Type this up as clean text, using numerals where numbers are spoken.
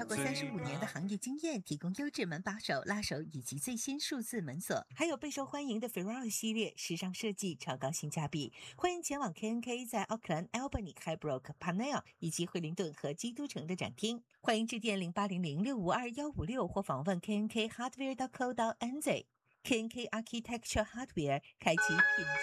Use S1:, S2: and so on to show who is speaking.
S1: 超过35年的行业经验，提供优质门把手、拉手以及最新数字门锁，还有备受欢迎的 Ferrari 系列，时尚设计，超高性价比。欢迎前往 KNK 在奥克兰、Albany、Highbrook、Panel 以及惠灵顿和基督城的展厅。欢迎致电0800652156或访问 KNK Hardware.co.nz。KNK Architecture Hardware 开启品质